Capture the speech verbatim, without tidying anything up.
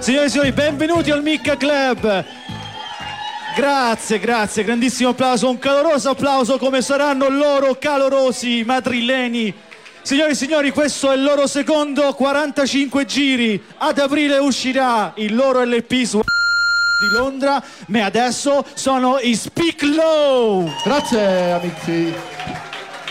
Signore e signori, benvenuti al Micca Club. Grazie, grazie, grandissimo applauso, un caloroso applauso come saranno loro calorosi madrileni. Signori e signori, questo è il loro secondo quarantacinque giri. Ad aprile uscirà il loro L P su di Londra, ma adesso sono i Speak Low. Grazie amici.